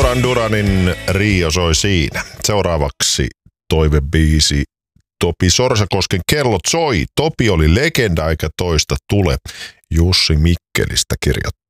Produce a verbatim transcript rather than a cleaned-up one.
Duran Duranin Rio soi siinä. Seuraavaksi toivebiisi Topi Sorsakosken Kellot soi. Topi oli legenda eikä toista tule. Jussi Mikkelistä kirjoittaa.